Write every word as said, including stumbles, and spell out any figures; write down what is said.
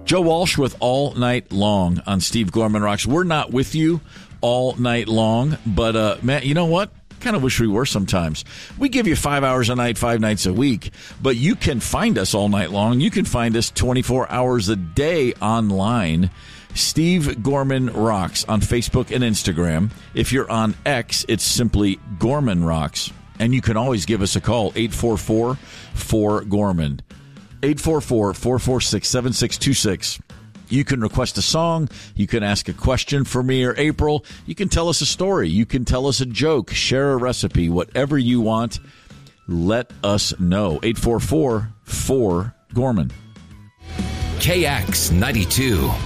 Joe Walsh with All Night Long on Steve Gorman Rocks. We're not with you all night long, but, uh, Matt, you know what? Kind of wish we were sometimes. We give you five hours a night, five nights a week, but you can find us all night long. You can find us twenty-four hours a day online. Steve Gorman Rocks on Facebook and Instagram. If you're on X, it's simply Gorman Rocks. And you can always give us a call, eight four four, four, Gorman. eight four four, four four six, seven six two six. You can request a song. You can ask a question for me or April. You can tell us a story. You can tell us a joke, share a recipe, whatever you want. Let us know. eight four four, four, Gorman. K X ninety-two.